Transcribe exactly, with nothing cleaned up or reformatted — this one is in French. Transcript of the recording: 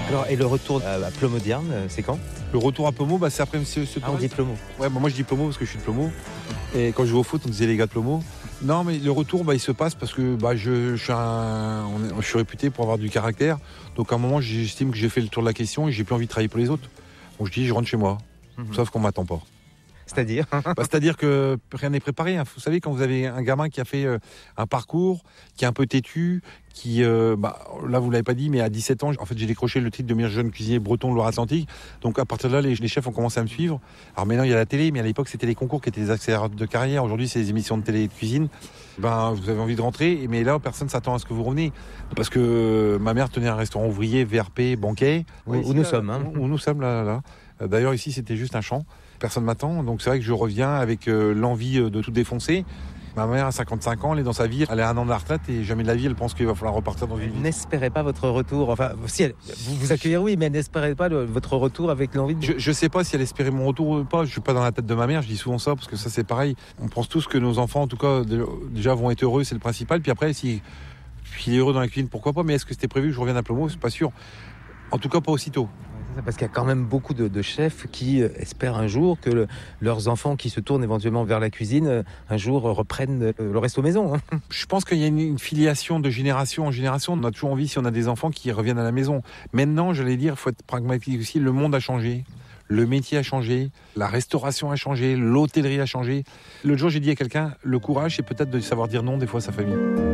Alors, et le retour à, à Plomodierne, c'est quand? Le retour à Plomo, bah, c'est après ce, ce Ah, on dit Plomo. Ouais, bah, moi je dis Plomo parce que je suis de Plomo. Et quand je joue au foot, on disait les gars de Plomo. Non, mais le retour, bah, il se passe parce que bah, je, je, suis un, on est, je suis réputé pour avoir du caractère. Donc à un moment, j'estime que j'ai fait le tour de la question et j'ai plus envie de travailler pour les autres. Donc je dis, je rentre chez moi. Mmh. Sauf qu'on m'attend pas. C'est-à-dire bah, C'est-à-dire que rien n'est préparé. Hein. Vous savez, quand vous avez un gamin qui a fait euh, un parcours, qui est un peu têtu, qui, euh, bah, là vous ne l'avez pas dit, mais à dix-sept ans, en fait, j'ai décroché le titre de meilleur jeune cuisinier breton de Loire-Atlantique. Donc à partir de là, les, les chefs ont commencé à me suivre. Alors maintenant, il y a la télé, mais à l'époque, c'était les concours qui étaient des accélérateurs de carrière. Aujourd'hui, c'est les émissions de télé et de cuisine. Ben, vous avez envie de rentrer, mais là, personne ne s'attend à ce que vous reveniez. Parce que ma mère tenait un restaurant ouvrier, V R P, banquet. Oui, où, où nous là, sommes. Hein. Où, où nous sommes, là, là. D'ailleurs, ici, c'était juste un champ. Personne m'attend, donc c'est vrai que je reviens avec euh, l'envie de tout défoncer. Ma mère a cinquante-cinq ans, elle est dans sa vie, elle a un an de la retraite et jamais de la vie, elle pense qu'il va falloir repartir dans une vie. N'espérez pas votre retour, enfin, si elle, vous vous accueillez, oui, mais n'espérez pas le, votre retour avec l'envie de... Je, je sais pas si elle espérait mon retour ou pas, je suis pas dans la tête de ma mère, je dis souvent ça, parce que ça c'est pareil. On pense tous que nos enfants, en tout cas, déjà vont être heureux, c'est le principal, puis après, si, s'il est heureux dans la cuisine, pourquoi pas, mais est-ce que c'était prévu que je revienne à Plomo? C'est pas sûr. En tout cas, pas aussitôt. Parce qu'il y a quand même beaucoup de, de chefs qui euh, espèrent un jour que le, leurs enfants qui se tournent éventuellement vers la cuisine, euh, un jour euh, reprennent euh, le resto maison. Hein. Je pense qu'il y a une, une filiation de génération en génération. On a toujours envie, si on a des enfants, qui reviennent à la maison. Maintenant, j'allais dire, il faut être pragmatique aussi, le monde a changé. Le métier a changé, la restauration a changé, l'hôtellerie a changé. L'autre jour, j'ai dit à quelqu'un, le courage, c'est peut-être de savoir dire non des fois à sa famille.